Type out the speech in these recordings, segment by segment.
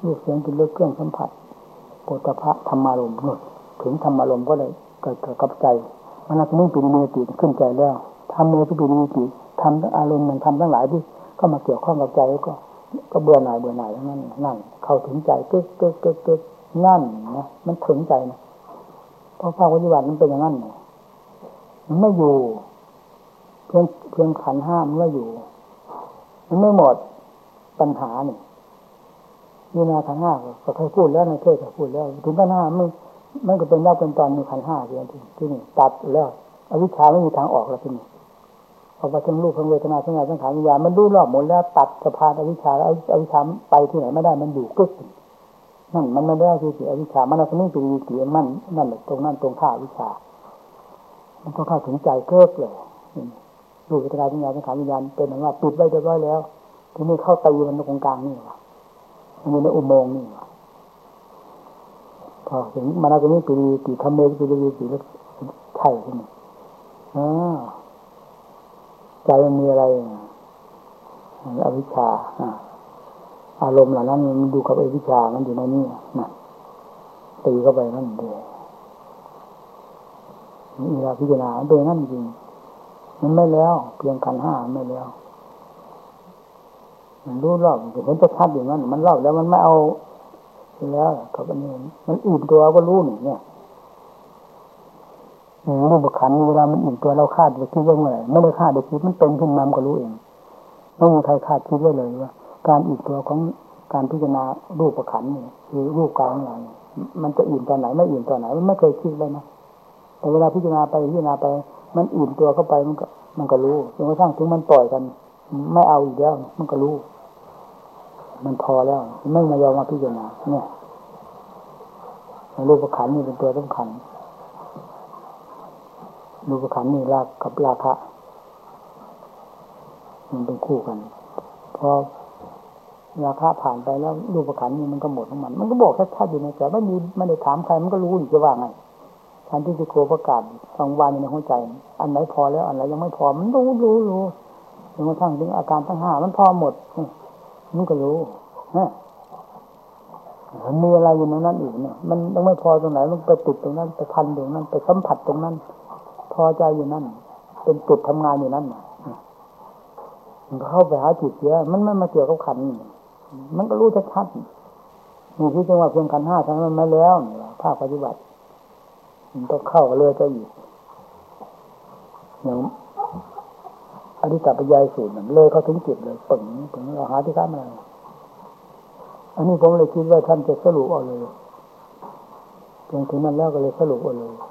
รูปเสียงกลิ่นรสเครื่องสัมผัสโผฏฐัพพะธรรมารมณ์ถึงธรรมารมณ์ก็เลยเกิดกับใจมันก็ไม่เป็นเมติขึ้นใจแล้วทำเมติเป็นเมติทำอารมณ์มันทำทั้งหลายที่เข้ามาเกี่ยวข้องกับใจก็เบื่อหน่ายทั้งนั้นนั่นเข้าถึงใจกึกนั่นนะมันถึงใจนะเพราะภาคปฏิบัติมันเป็นอย่างนั้นมันไม่อยู่เพียงขันธ์ห้ามันไม่อยู่มันไม่หมดปัญหานี่วินาขันธ์ห้าก็เคยพูดแล้วในเทศน์ก็พูดแล้วถึงขันธ์ห้ามันก็เป็นรอบเป็นตอนมีขันธ์ห้าเดียวที่นี่ตัดแล้วอวิชชาไม่มีทางออกแล้วที่นี่พอไปถึงรูปของเวทนาสัญญาสังขารวิญญาณมันรู้รอบหมดแล้วตัดสะพานอวิชชาแล้วอวิชชาไปที่ไหนไม่ได้มันอยู่กึกนั่นมันไม่ได้ที่อวิชชามันเอาสมิงเป็นวิถีมันนั่นแหละตรงนั้นตรงท่าอวิชชามันก็เข้าถึงใจเกิดเลยรูปเวทนาสัญญาสังขารวิญญาณเป็นว่าปิดไว้เรียบร้อยแล้วทีนี้เข้าตีมันตรงกลางนี่ว่ะมันอยู่ในอุโมงค์นี่ว่ะพอถึงมันก็มีปีติธรรมเมปีติแล้วใช่ที่นี่ใจมันมีอะไรอวิชชาอารมณ์เหล่านั้นมันดูกับอวิชชามันอยู่ในนี้นะตีเข้าไปนั่นเองเวลาพิจารณาโดยนั่นจริงมันไม่แล้วเพียงขันธ์ห้าไม่แล้วมันรู้รอบเห็นชัดอย่างนั้นมันรอบแล้วมันไม่เอาแล้วกับอันนี้มันอิ่มตัวก็รู้เนี่ยรูปขันธ์เวลามันอิ่มตัวเราคาดไปคิดว่าเมื่อไหร่ไม่ได้คาดไปคิดมันเป็นขึ้นมามันก็รู้เองไม่มีใครคาดคิดไว้เลยว่าการอิ่มตัวของการพิจารณารูปขันธ์นี่คือรูปกายของเราเนี่ยมันจะอิ่มตอนไหนไม่อิ่มตอนไหนมันไม่เคยคิดเลยนะแต่เวลาพิจารณาไปมันอิ่มตัวเข้าไปมันก็รู้จนกระทั่งถึงมันปล่อยกันไม่เอาอีกแล้วมันก็รู้มันพอแล้วไม่มายอมมาพิจารณาเนี่ยรูปขันธ์นี่เป็นตัวสำคัญรูปขันธ์นี่ราคะกับราคะมันเป็นคู่กันพอราคะผ่านไปแล้วรูปขันธ์นี่มันก็หมดของมันก็บอกชัดๆอยู่ในใจไม่ได้ถามใครมันก็รู้อยู่จะว่าไงท่านที่จะโคประกาศกลางวันในหัวใจอันไหนพอแล้วอันไหนยังไม่พอมันรู้จนกระทั่งถึงอาการทั้งห้ามันพอหมดมันก็รู้มันมีอะไรอยู่ในนั้นอีกเนี่ยมันยังไม่พอตรงไหนมันไปติดตรงนั้นไปพันตรงนั้นไปสัมผัสตรงนั้นพอใจอยู่นั่นเป็นจุดทำงานอยู่นั่นมันเข้าไปหาจิตเสียมันไม่มาเกี่ยวกับขันมันก็รู้ชัดๆนี่ที่จังหวะเพียงขันห้าทั้งนั้นมาแล้วภาคปฏิบัติมันต้องเข้าเลยจะอีกอย่างอธิตปัญญาสูตรเลยเขาถึงจิตเลยปึ๋งเราหาที่ข้ามอะไรอันนี้ผมเลยคิดว่าท่านจะสรุปเอาเลยจนถึงนั้นแล้วก็เลยสรุปเอาเลย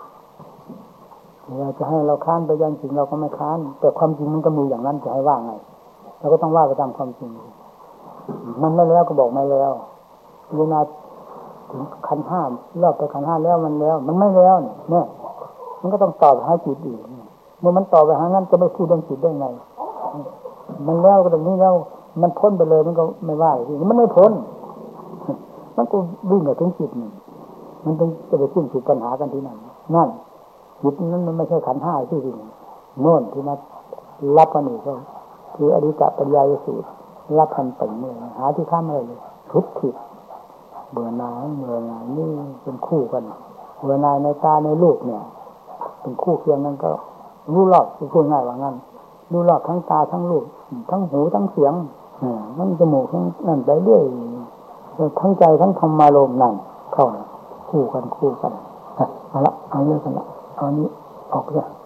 เราจะให้เราค้านไปยันจริงเราก็ไม่ค้านแต่ความจริงมันก็มีอย่างนั้นจะให้ว่าไงเราก็ต้องว่าไปตามความจริงมันไม่แล้วก็บอกไม่แล้วเวลาถึงขันธ์ห้ารอบไปขันธ์ห้าแล้วมันไม่แล้วเนี่ยมันก็ต้องตอบหาจิตอีกเมื่อมันตอบไปหางั้นจะไม่พูดเรื่องจิตได้ไงมันแล้วก็ตรงนี้แล้วมันพ้นไปเลยมันก็ไม่ว่าอีกมันไม่พ้นมันก็วิ่งกับถึงจิตนี่มันต้องจะไปขึ้นสู่ปัญหากันที่นั่นนั่นจิตนั้นมันไม่ใช่ขันธ์ห้าที่จริงโน่นที่มารับกันอีกก็คืออริยปัญญาสูตรรับพันไปเมื่อหาที่ข้ามอะไรเลยทุกข์เบื่อหน่ายนี่เป็นคู่กันเบื่อหน่ายในตาในรูปเนี่ยเป็นคู่เคียงกันก็รู้รอบพูดง่ายว่างั้นรู้รอบทั้งตาทั้งรูปทั้งหูทั้งเสียงทั้งจมูกทั้งนั่นไปเรื่อยทั้งใจทั้งธรรมารมณ์นั่นเข้าคู่กันเอาละเอาเยอะกันละเอานี้ออกเลย